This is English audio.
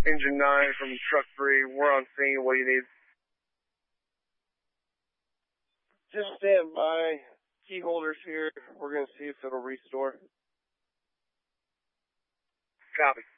Engine 9 from Truck 3. We're on scene. What do you need? Just stand by. Key holders here. We're going to see if it'll restore. Copy.